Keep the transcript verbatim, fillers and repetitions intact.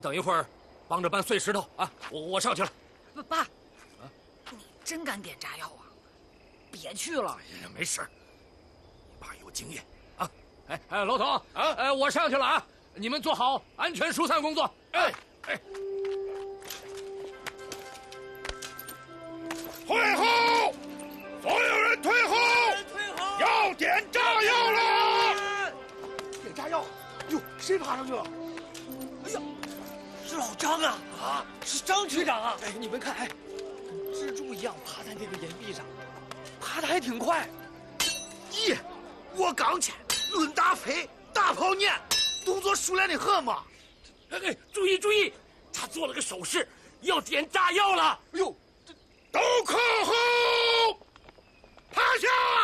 等一会儿，帮着搬碎石头啊！我我上去了。 爸，啊、你真敢点炸药啊？别去了。 哎呀，没事，你爸有经验啊。哎哎，老董啊，哎，我上去了啊！你们做好安全疏散工作。哎哎， 退后！所有人退后！ 退后！ 要点炸药了！ 点炸药！哟，谁爬上去了？哎呀，是老张啊！啊，是张局长啊！哎，你们看，哎，跟蜘蛛一样爬在那个岩壁上，爬得还挺快。 咦，我刚去，论打飞，大跑撵，动作熟练的很嘛。 哎哎，注意注意，他做了个手势，要点炸药了。 哎呦， 都靠后，趴下！